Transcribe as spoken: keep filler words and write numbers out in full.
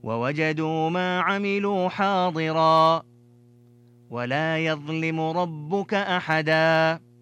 ووجدوا ما عملوا حاضرا ولا يظلم ربك أحدا.